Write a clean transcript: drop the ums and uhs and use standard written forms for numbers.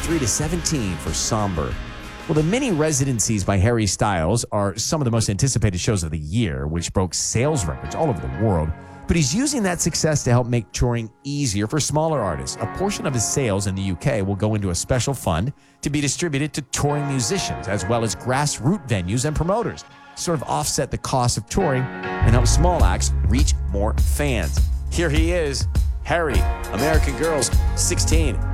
23 to 17 for Somber. Well, the mini residencies by Harry Styles are some of the most anticipated shows of the year, which broke sales records all over the world. But he's using that success to help make touring easier for smaller artists. A portion of his sales in the UK will go into a special fund to be distributed to touring musicians, as well as grassroots venues and promoters, sort of offset the cost of touring and help small acts reach more fans. Here he is, Harry, American Girls, 16.